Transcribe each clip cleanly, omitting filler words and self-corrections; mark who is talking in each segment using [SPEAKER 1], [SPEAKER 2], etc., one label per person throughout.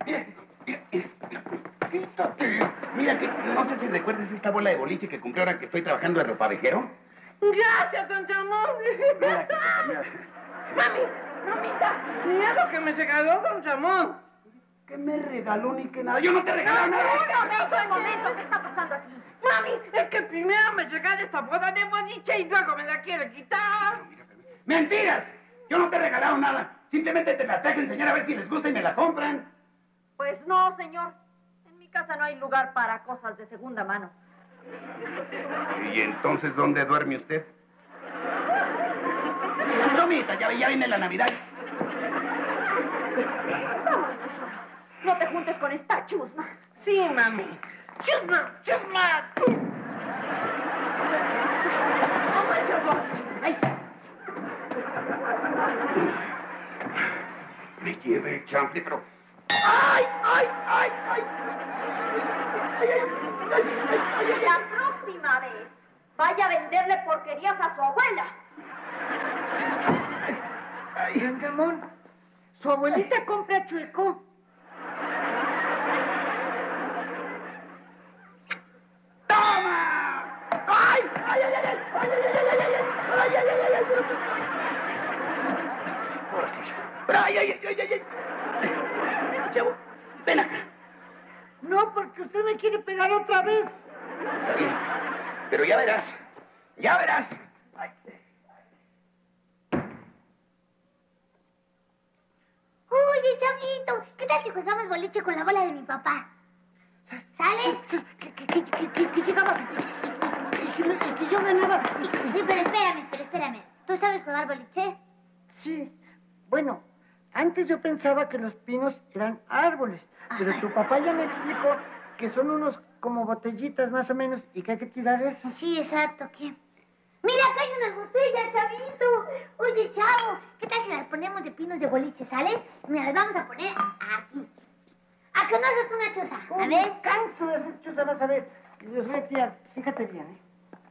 [SPEAKER 1] Mira, quítate. Mira que no sé si recuerdas esta bola de boliche que compré ahora que estoy trabajando de ropavejero.
[SPEAKER 2] Gracias, don Ramón.
[SPEAKER 1] Mira, mira.
[SPEAKER 2] Mami, mamita, mira lo que me regaló don Ramón.
[SPEAKER 1] ¿Qué me regaló ni que nada? Yo no te regalé nada.
[SPEAKER 3] Un momento, ¿qué está pasando aquí?
[SPEAKER 2] Mami, es que primero me regala esta bola de boliche y luego me la quiere quitar.
[SPEAKER 1] ¡Mentiras! Yo no te he regalado nada. Simplemente te la traje a enseñar a ver si les gusta y me la compran.
[SPEAKER 3] Pues no, señor. En mi casa no hay lugar para cosas de segunda mano.
[SPEAKER 1] ¿Y entonces dónde duerme usted? Tomita, ya viene la Navidad.
[SPEAKER 3] Vámonos, tesoro. No te juntes con esta chusma.
[SPEAKER 2] Sí, mami. Chusma, chusma.
[SPEAKER 3] Ay.
[SPEAKER 1] Me lleve el chanfle, pero... ¡Ay, ay, ay, ay!
[SPEAKER 3] La próxima vez, vaya a venderle porquerías a su abuela.
[SPEAKER 2] Don Ramón, su abuelita compra chueco.
[SPEAKER 1] ¡Toma! ¡Ay! ¡Ay, ay, ay! ¡Ay, ay, ay, ay! ¡Ay, ay, ay, ay! Ahora sí. ¡Ay, ay, ay, ay, ay! Chavo, ven acá.
[SPEAKER 2] No, porque usted me quiere pegar otra vez.
[SPEAKER 1] Está bien, pero ya verás. Ya verás. Ay.
[SPEAKER 4] Oye, Chavito, ¿qué tal si jugamos boliche con la bola de mi papá? ¿Sale?
[SPEAKER 2] Que llegaba y que yo ganaba.
[SPEAKER 4] Sí, pero espérame. ¿Tú sabes jugar boliche?
[SPEAKER 2] Sí, bueno, antes yo pensaba que los pinos eran árboles, pero tu papá ya me explicó que son unos como botellitas más o menos y que hay que tirar eso.
[SPEAKER 4] Sí, exacto. ¿Qué? Mira, acá hay unas botellas, Chavito. Oye, Chavo, ¿qué tal si las ponemos de pinos de boliche, sale? Mira, las vamos a poner aquí. ¿A que no haces una choza? A ver.
[SPEAKER 2] Me canso de hacer choza, vas a ver. Les voy a tirar. Fíjate bien, ¿eh?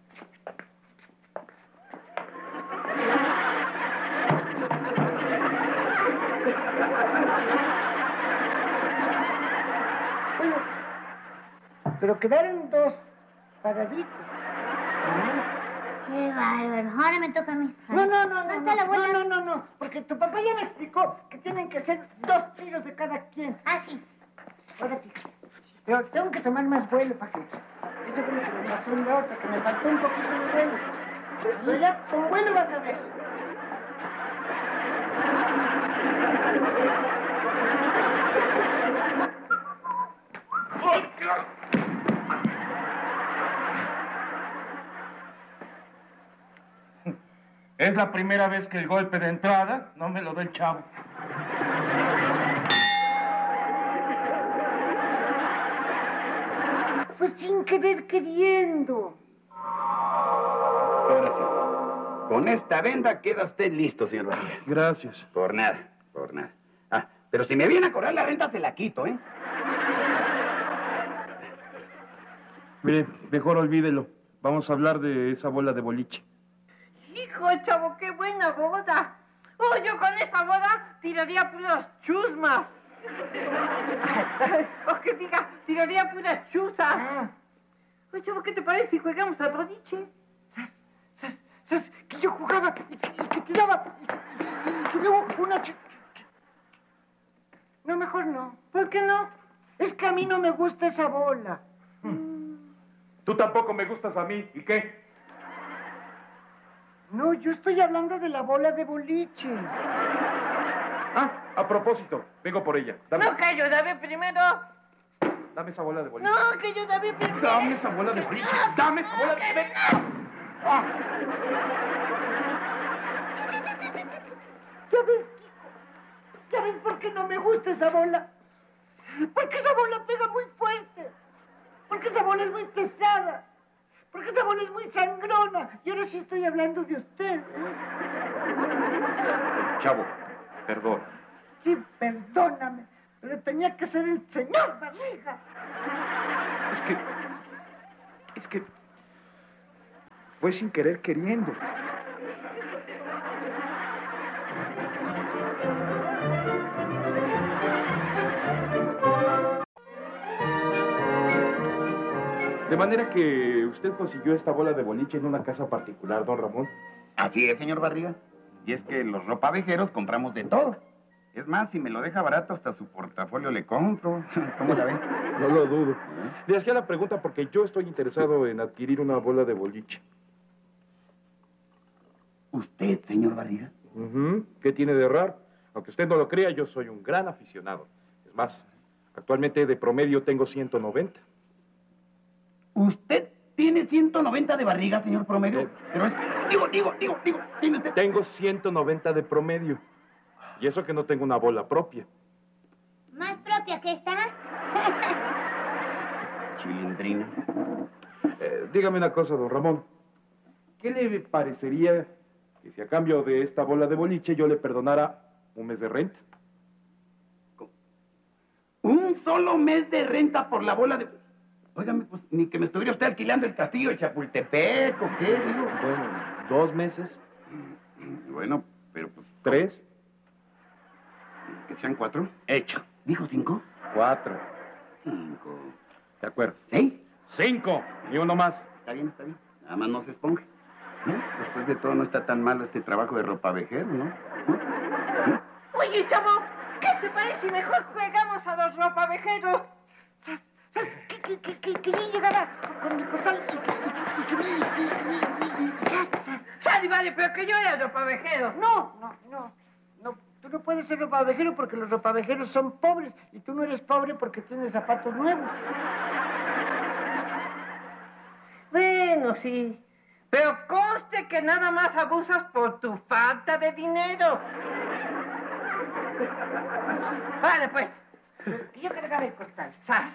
[SPEAKER 2] Bueno, pero quedaron dos paraditos.
[SPEAKER 4] Qué bárbaro. Ahora me toca a mí.
[SPEAKER 2] No,
[SPEAKER 4] está la bola?
[SPEAKER 2] no, porque tu papá ya me explicó que tienen que ser 2 tiros de cada quien.
[SPEAKER 4] Ah, sí.
[SPEAKER 2] Ahora fíjate. Pero tengo que tomar más vuelo para que... Eso fue lo que me pasó en la otra, que me faltó un poquito de vuelo. Pero ya con vuelo vas a ver.
[SPEAKER 5] Es la primera vez que el golpe de entrada no me lo da el chavo.
[SPEAKER 2] Fue sin querer queriendo.
[SPEAKER 1] Ahora sí. Con esta venda queda usted listo, señor Bahía.
[SPEAKER 5] Gracias.
[SPEAKER 1] Por nada. Ah, pero si me viene a cobrar la renta, se la quito, ¿eh?
[SPEAKER 5] Mire, mejor olvídelo. Vamos a hablar de esa bola de boliche.
[SPEAKER 2] Hijo, Chavo, qué buena boda. Oh, yo con esta boda tiraría puras chusmas. O que diga, tiraría puras chuzas. Oye, Chavo, ¿qué te parece si jugamos al boliche? ¿Sabes? Que yo jugaba y que tiraba y que luego una No, mejor no. ¿Por qué no? Es que a mí no me gusta esa bola.
[SPEAKER 5] Tú tampoco me gustas a mí. ¿Y qué?
[SPEAKER 2] No, yo estoy hablando de la bola de boliche.
[SPEAKER 5] Ah, a propósito, vengo por ella. Dame,
[SPEAKER 2] No, que yo dame primero.
[SPEAKER 5] dame esa bola de boliche.
[SPEAKER 2] No, que yo dame primero.
[SPEAKER 5] Dame esa bola de boliche. Dame esa bola de boliche. Ah.
[SPEAKER 2] ¿Ya ves, Kiko? ¿Ya ves por qué no me gusta esa bola? Porque esa bola pega muy fuerte. Porque esa bola es muy pesada. Porque esa bola es muy sangrona. Y ahora sí estoy hablando de usted.
[SPEAKER 5] Chavo, perdón.
[SPEAKER 2] Sí, perdóname. Pero tenía que ser el señor Barriga.
[SPEAKER 5] Es que... Fue sin querer queriendo. De manera que usted consiguió esta bola de boliche en una casa particular, don Ramón.
[SPEAKER 1] Así es, señor Barriga. Y es que los ropavejeros compramos de todo. Es más, si me lo deja barato, hasta su portafolio le compro. ¿Cómo la ve?
[SPEAKER 5] No lo dudo. Le hacía la pregunta porque yo estoy interesado en adquirir una bola de boliche.
[SPEAKER 1] ¿Usted, señor Barriga?
[SPEAKER 5] Ujú. ¿Qué tiene de raro? Aunque usted no lo crea, yo soy un gran aficionado. Es más, actualmente de promedio tengo 190.
[SPEAKER 1] ¿Usted tiene 190 de barriga, señor promedio? Pero es que... Digo, ¿tiene usted...?
[SPEAKER 5] Tengo 190 de promedio. Y eso que no tengo una bola propia.
[SPEAKER 4] ¿Más propia que esta?
[SPEAKER 1] Chilindrina.
[SPEAKER 5] Dígame una cosa, don Ramón. ¿Qué le parecería que si a cambio de esta bola de boliche yo le perdonara un mes de renta?
[SPEAKER 1] ¿Un solo mes de renta por la bola de...? Óigame, pues, ni que me estuviera usted alquilando el castillo de Chapultepec, ¿o qué, digo?
[SPEAKER 5] Bueno, 2 meses,
[SPEAKER 1] Bueno, pero pues...
[SPEAKER 5] 3,
[SPEAKER 1] ¿Que sean 4? Hecho. ¿Dijo 5?
[SPEAKER 5] 4.
[SPEAKER 1] 5.
[SPEAKER 5] De acuerdo.
[SPEAKER 1] 6.
[SPEAKER 5] 5. Y uno más.
[SPEAKER 1] Está bien. Nada más no se esponje. Después de todo, no está tan malo este trabajo de ropavejero, ¿no?
[SPEAKER 2] Oye, chavo, ¿qué te parece si mejor jugamos a los ropavejeros? ¿Sabes? Que yo llegara con el costal y que
[SPEAKER 6] Sale, vale, pero que yo era ropavejero.
[SPEAKER 2] No. Tú no puedes ser ropavejero porque los ropavejeros son pobres y tú no eres pobre porque tienes zapatos nuevos.
[SPEAKER 6] Bueno, sí. Pero conste que nada más abusas por tu falta de dinero. Vale, pues.
[SPEAKER 2] Que yo cargaba el costal.
[SPEAKER 6] ¡Sas!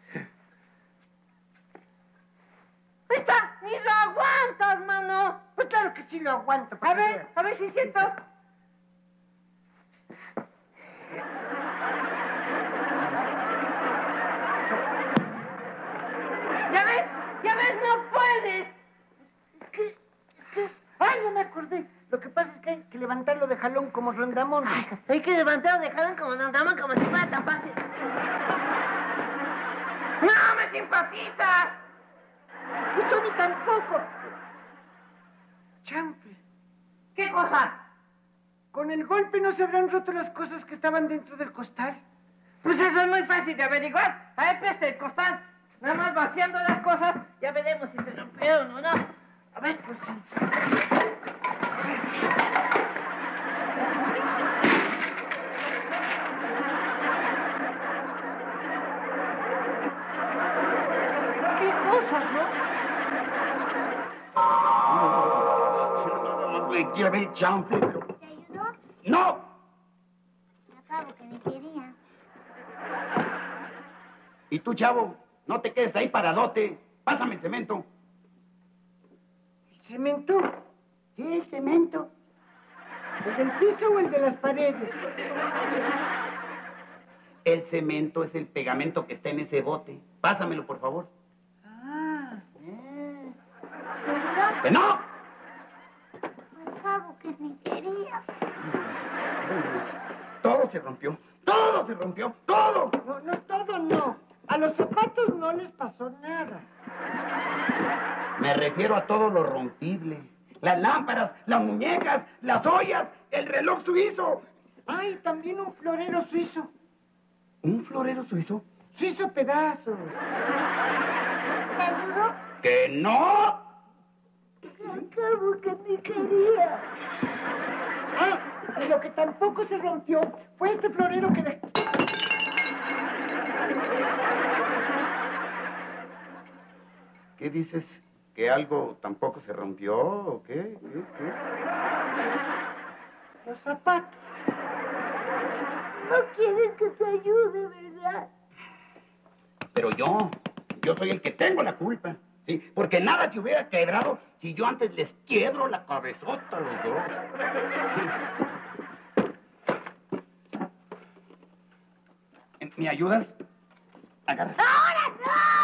[SPEAKER 6] ¡Ahí está! ¡Ni lo aguantas, mano!
[SPEAKER 2] Pues claro que sí lo aguanto.
[SPEAKER 6] A ver si es cierto. ¿Ya ves? ¡No puedes!
[SPEAKER 2] ¡Ay, ya me acordé! Lo que pasa es que hay que levantarlo de jalón como Rondamón.
[SPEAKER 6] Hay que levantarlo de jalón como nos daban como si fuera tan fácil. ¡No me simpatizas!
[SPEAKER 2] Pues tú a mí tampoco. Chample,
[SPEAKER 6] ¿Qué cosa?
[SPEAKER 2] con el golpe no se habrán roto las cosas que estaban dentro del costal.
[SPEAKER 6] Pues eso es muy fácil de averiguar. A ver, presta el costal. Nada más vaciando las cosas, ya veremos si se rompieron o no. A ver, pues sí. ¿Qué cosas, no?
[SPEAKER 1] Nada más le llevé el chanfle, pero...
[SPEAKER 4] ¿Te ayudó?
[SPEAKER 1] ¡No!
[SPEAKER 4] Acabo que me quería.
[SPEAKER 1] Y tú, chavo, no te quedes ahí paradote. Pásame el cemento.
[SPEAKER 2] ¿El cemento?
[SPEAKER 1] Sí, el cemento.
[SPEAKER 2] ¿El del piso o el de las paredes?
[SPEAKER 1] El cemento es el pegamento que está en ese bote. Pásamelo, por favor.
[SPEAKER 4] ¿Te ayudó?
[SPEAKER 1] ¡Que no!
[SPEAKER 4] Acabo que me quería.
[SPEAKER 1] Todo se rompió. ¡Todo se rompió! ¡Todo!
[SPEAKER 2] No, todo no. A los zapatos no les pasó nada.
[SPEAKER 1] Me refiero a todo lo rompible. Las lámparas, las muñecas, las ollas, el reloj suizo.
[SPEAKER 2] Ay, también un florero suizo.
[SPEAKER 1] ¿Un florero suizo?
[SPEAKER 2] Suizo pedazos.
[SPEAKER 4] ¿Te ayudó?
[SPEAKER 1] ¡Que no!
[SPEAKER 2] Acabo que me quería. Ah, y lo que tampoco se rompió fue este florero que dejé.
[SPEAKER 1] ¿Qué dices? ¿Que algo tampoco se rompió o qué?
[SPEAKER 2] Los zapatos.
[SPEAKER 4] No quieres que te ayude, ¿verdad?
[SPEAKER 1] Pero yo soy el que tengo la culpa. Sí, porque nada se hubiera quebrado si yo antes les quiebro la cabezota a los dos. ¿Me ayudas? Agarra.
[SPEAKER 4] ¡Ahora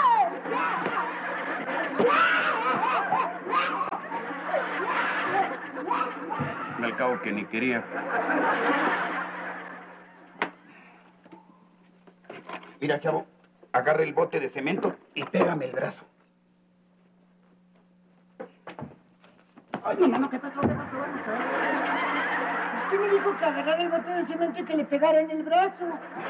[SPEAKER 1] Al cabo que ni quería. Mira, chavo, agarra el bote de cemento y pégame el brazo. Ay, no, mano, ¿qué pasó? ¿Qué pasó? No sé.
[SPEAKER 2] Usted me dijo que agarrara el bote de cemento y que le pegara en el brazo.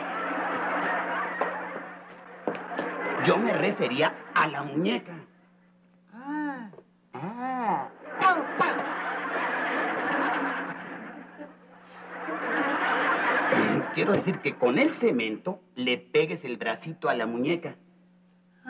[SPEAKER 1] Yo me refería a la muñeca.
[SPEAKER 2] Ah.
[SPEAKER 1] Ah.
[SPEAKER 2] ¡Au, pa!
[SPEAKER 1] Quiero decir que con el cemento le pegues el bracito a la muñeca.